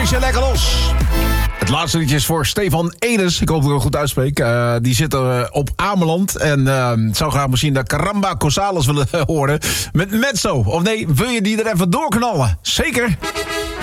Laat je lekker los. Het laatste liedje is voor Stefan Enes. Ik hoop dat ik het goed uitspreek. Die zit op Ameland. En zou graag misschien de Caramba Cosales willen horen. Met Mezzo. Of nee, wil je die er even doorknallen? Zeker.